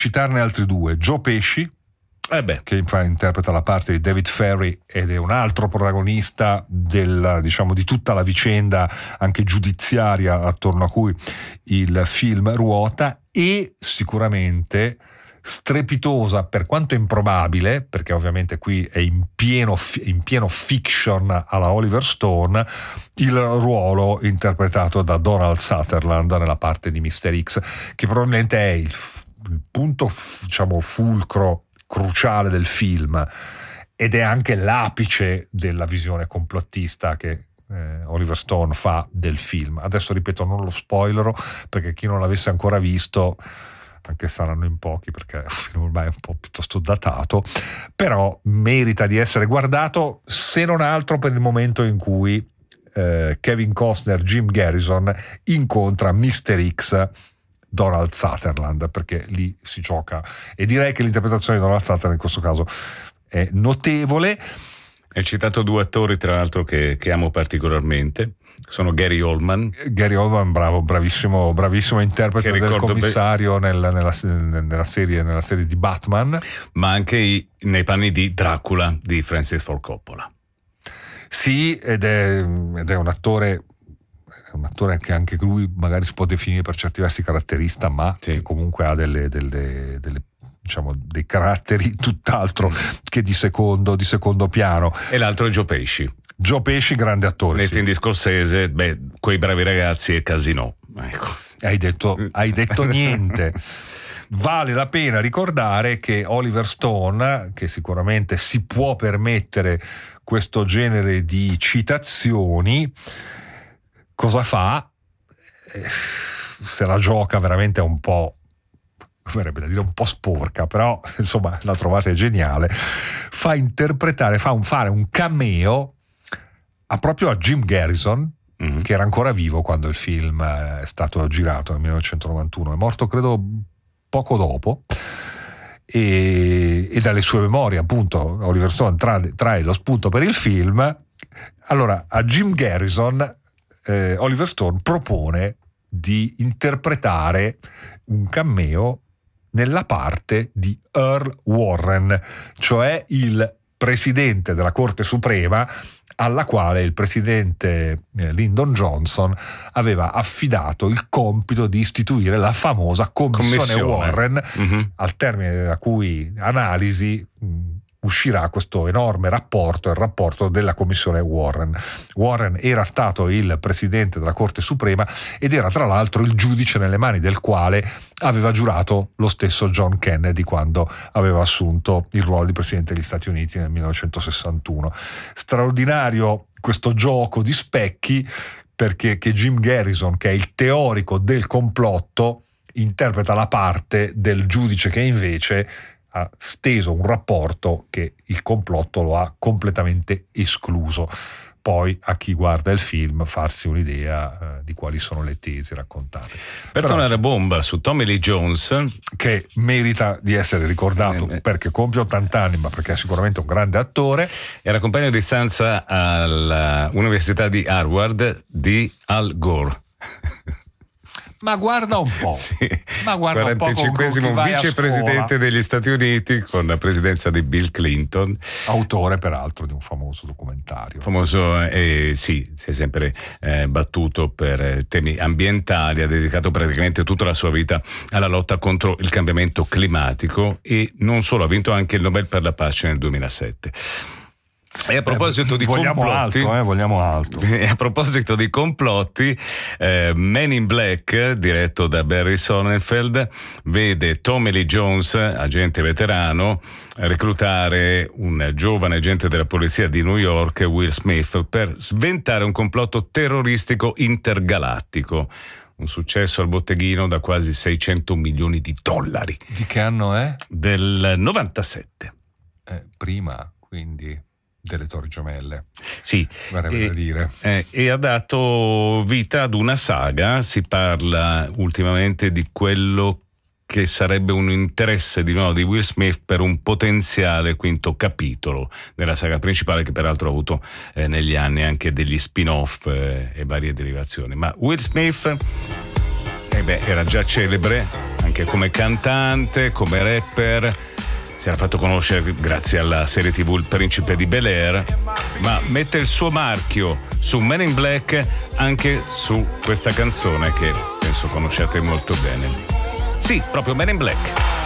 citarne altri due: Joe Pesci, che interpreta la parte di David Ferry ed è un altro protagonista di tutta la vicenda anche giudiziaria attorno a cui il film ruota, e sicuramente strepitosa, per quanto improbabile, perché ovviamente qui è in pieno fiction alla Oliver Stone, il ruolo interpretato da Donald Sutherland nella parte di Mr. X, che probabilmente è il punto, fulcro cruciale del film, ed è anche l'apice della visione complottista che Oliver Stone fa del film. Adesso ripeto, non lo spoilerò perché chi non l'avesse ancora visto, anche saranno in pochi perché è un film ormai un po' piuttosto datato, però merita di essere guardato, se non altro per il momento in cui Kevin Costner, Jim Garrison incontra Mr. X, Donald Sutherland, perché lì si gioca, e direi che l'interpretazione di Donald Sutherland in questo caso è notevole. Hai citato due attori tra l'altro che amo particolarmente, sono Gary Oldman, bravissimo interprete del commissario nella serie di Batman, ma anche nei panni di Dracula di Francis Ford Coppola. Sì, ed è un attore che anche lui magari si può definire per certi versi caratterista, ma che comunque ha dei caratteri tutt'altro che di secondo piano. E l'altro è Joe Pesci. Joe Pesci, grande attore. Nei film di Scorsese, Quei bravi ragazzi e Casino. Ecco. Hai detto niente. Vale la pena ricordare che Oliver Stone, che sicuramente si può permettere questo genere di citazioni, cosa fa? Se la gioca veramente un po', verrebbe da dire un po' sporca, però insomma la trovate geniale. Fa fare un cameo proprio a Jim Garrison, che era ancora vivo quando il film è stato girato nel 1991, è morto credo poco dopo, e dalle sue memorie appunto Oliver Stone trae lo spunto per il film. Allora a Jim Garrison Oliver Stone propone di interpretare un cameo nella parte di Earl Warren, cioè il presidente della Corte Suprema, alla quale il presidente Lyndon Johnson aveva affidato il compito di istituire la famosa commissione Warren, al termine della cui analisi uscirà questo enorme rapporto, il rapporto della commissione Warren. Warren era stato il presidente della Corte Suprema ed era tra l'altro il giudice nelle mani del quale aveva giurato lo stesso John Kennedy quando aveva assunto il ruolo di presidente degli Stati Uniti nel 1961. Straordinario questo gioco di specchi, perché che Jim Garrison, che è il teorico del complotto, interpreta la parte del giudice che invece ha steso un rapporto che il complotto lo ha completamente escluso. Poi a chi guarda il film farsi un'idea di quali sono le tesi raccontate. Per tornare a bomba su Tommy Lee Jones, che merita di essere ricordato perché compie 80 anni, ma perché è sicuramente un grande attore. Era compagno di stanza all'Università di Harvard di Al Gore. Ma guarda un po', sì. Ma guarda un po' 45esimo vicepresidente degli Stati Uniti con la presidenza di Bill Clinton, autore peraltro di un famoso documentario. Si è sempre battuto per temi ambientali, ha dedicato praticamente tutta la sua vita alla lotta contro il cambiamento climatico e non solo, ha vinto anche il Nobel per la pace nel 2007. E a proposito di complotti, vogliamo altro. A proposito di complotti, Men in Black, diretto da Barry Sonnenfeld, vede Tommy Lee Jones, agente veterano, reclutare un giovane agente della polizia di New York, Will Smith, per sventare un complotto terroristico intergalattico. Un successo al botteghino da quasi $600 milioni. Di che anno è? Del 97. Prima, quindi, delle Torri Gemelle. Sì, e ha dato vita ad una saga. Si parla ultimamente di quello che sarebbe un interesse di nuovo di Will Smith per un potenziale quinto capitolo della saga principale, che peraltro ha avuto negli anni anche degli spin-off e varie derivazioni. Ma Will Smith era già celebre anche come cantante, come rapper. Si era fatto conoscere grazie alla serie TV Il Principe di Bel-Air, ma mette il suo marchio su Men in Black anche su questa canzone che penso conosciate molto bene. Sì, proprio Men in Black.